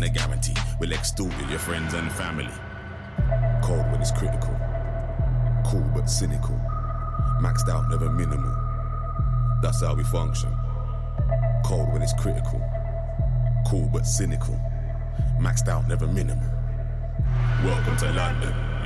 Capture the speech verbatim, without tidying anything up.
a guarantee. We'll extort your friends and family. Cold when it's critical. Cool but cynical. Maxed out, never minimal. That's how we function. Cold when it's critical. Cool but cynical. Maxed out, never minimal. Welcome to London.